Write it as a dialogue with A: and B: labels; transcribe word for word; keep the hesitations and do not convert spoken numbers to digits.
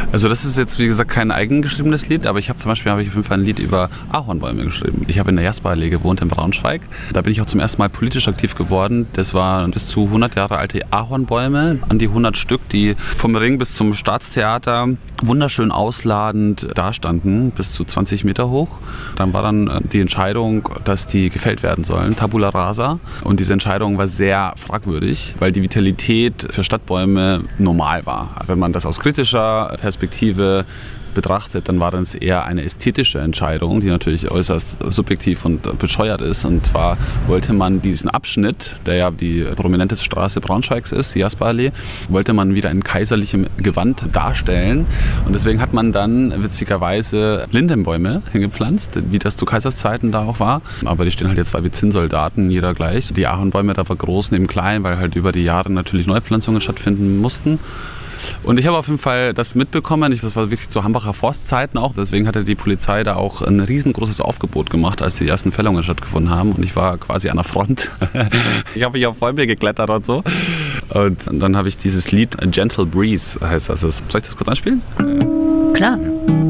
A: Also das ist jetzt, wie gesagt, kein eigengeschriebenes Lied, aber ich habe zum Beispiel habe ich auf jeden Fall ein Lied über Ahornbäume geschrieben. Ich habe in der Jasperallee gewohnt in Braunschweig. Da bin ich auch zum ersten Mal politisch aktiv geworden. Das waren bis zu hundert Jahre alte Ahornbäume, an die hundert Stück, die vom Ring bis zum Staatstheater wunderschön ausladend dastanden, bis zu zwanzig Meter hoch. Dann war dann die Entscheidung, dass die gefällt werden sollen, Tabula rasa. Und diese Entscheidung war sehr fragwürdig, weil die Vitalität für Stadtbäume normal war. Wenn man das aus kritischer Perspektive betrachtet, dann war das eher eine ästhetische Entscheidung, die natürlich äußerst subjektiv und bescheuert ist. Und zwar wollte man diesen Abschnitt, der ja die prominenteste Straße Braunschweigs ist, die Jasperallee, wollte man wieder in kaiserlichem Gewand darstellen. Und deswegen hat man dann witzigerweise Lindenbäume hingepflanzt, wie das zu Kaiserszeiten da auch war. Aber die stehen halt jetzt da wie Zinnsoldaten, jeder gleich. Die Ahornbäume da war groß neben klein, weil halt über die Jahre natürlich Neupflanzungen stattfinden mussten. Und ich habe auf jeden Fall das mitbekommen, das war wirklich zu Hambacher Forstzeiten auch, deswegen hatte die Polizei da auch ein riesengroßes Aufgebot gemacht, als die ersten Fällungen stattgefunden haben und ich war quasi an der Front. Ich habe mich auf Bäume geklettert und so. Und dann habe ich dieses Lied A Gentle Breeze, heißt das. Soll ich das kurz anspielen?
B: Klar.